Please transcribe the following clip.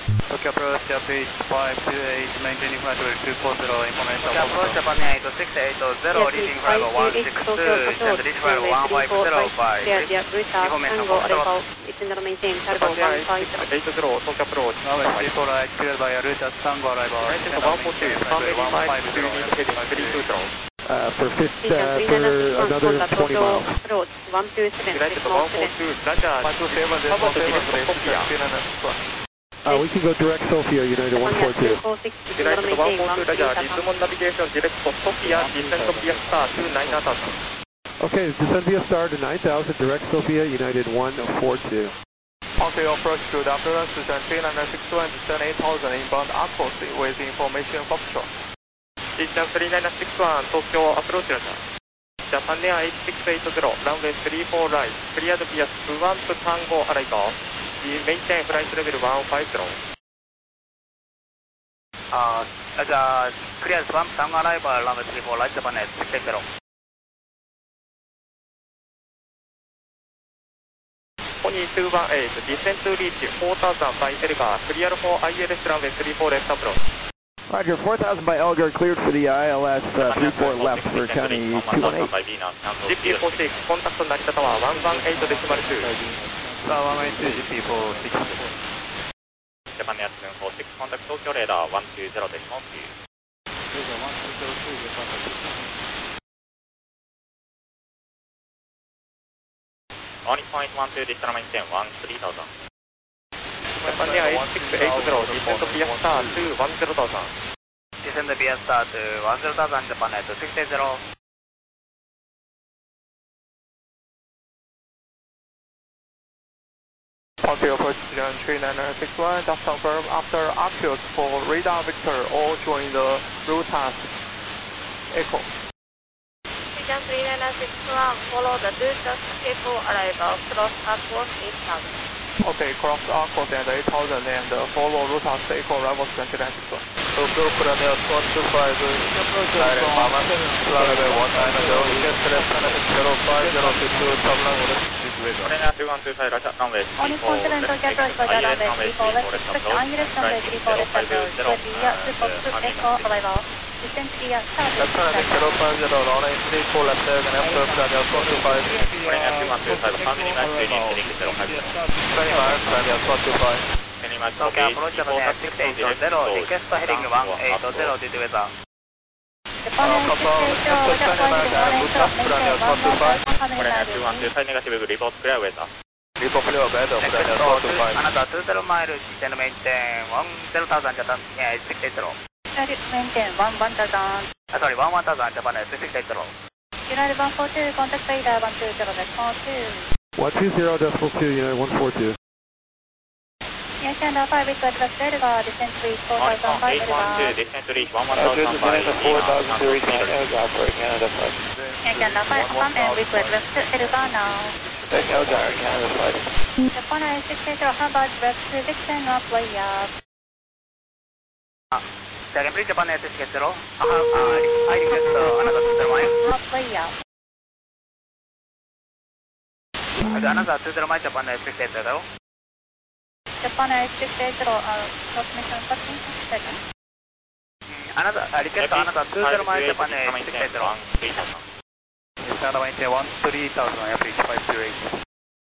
Tokyo approach, approach 528, maintaining flight level 240, information Tokyo approach Japan 680, reading flight level 162, descend reach flight level 1505, information Foxtrot. Japan 680, Tokyo approach. Runway 34 right, cleared by Rutas Tango arrival. United 142, family miles, heading 320. For another 20 miles. United 142, Roger, 270, we can go direct Sofia, United 142. United 142, Roger, Lisbon navigation direct to Sofia, descend via star to 9000. Okay, descend via star to 9000, direct Sofia, United 142. Okay, approach to the Approach Station 3961, descend 8000, inbound Aquos with information Foxtrot. Station 3961, Tokyo approach Roger. Japan Air 8680, runway 34 right, cleared via Swamp Tango arrival. Maintain flight level 150. Clear Swamp Tango arrival, runway 34 right, Japan 680. 2218, descend to reach 4000 by Elgar, clear for ILS runway 34 left approach. Roger, 4000 by Elgar, cleared for the ILS 34 left for County 218. GP46, contact Narita Tower 118 decimal 2. 118 GP46. Japan Air 746, contact Tokyo radar 120 decimal 2. Only point 12, decimal maintain 3000. Japan Air 8680, descend via star to 10,000. Descend via star to 10,000, Japan 680. Okay, approach Station 3961, just confirm after Arcus for radar Victor or join the Rutas Echo. Station 3961, follow the Rutas Echo arrival, cross Aquos 8000. Okay, cross Arcos and 8000 and follow Rutas Echo arrival Station 3961. Tokyo Premier 125, direct Mama, flight level 190, request left connect 0502 Tablang. Korea 2125, Roger, runway 34 left, ILS runway 34 left approach, right 050, Descend via star to left connect 050, runway 34 left, connect Premier 125. Korea 2125, family miles, heading 050. Premier 125. Tokyo approach Japan 680, request heading 180 due to weather. Japan 680, Korea 2125, negative, report clear weather. Report clear weather, Premier 125. Another 20 miles, descend maintain 10,000, Japan 680. maintain 11,000. Sorry, 11,000, Japan 680. United 142, contact radar 120 decimal 2. 120 decimal 2, United 142. Yes, and 5 request left Elgar, descend to reach 4,000 by Elgar. 812, descend to reach 11,000 by Lima, to reach Elgar for Canada flight. Yes, and 5 and request left Elgar now. Take Elgar, Canada flight. Japan 680, Harvard direct to Dixon, runway up. Second bridge Japan 680, I request another 20 miles. Runway up. Another 20 miles, Japan 680. Japan 680, transmission cutting, second. Another, request another 20 miles, Japan 680. Canada maintain 13,000, average 528.